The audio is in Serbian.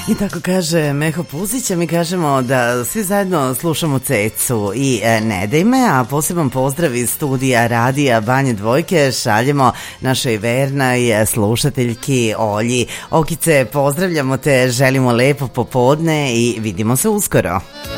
I tako kaže Meho Puzić, a mi kažemo da svi zajedno slušamo Cecu i Ne daj me, a poseban pozdrav iz studija Radija Banje Dvojke šaljemo našoj vernoj slušateljki Olji. Okice, pozdravljamo te, želimo lepo popodne i vidimo se uskoro.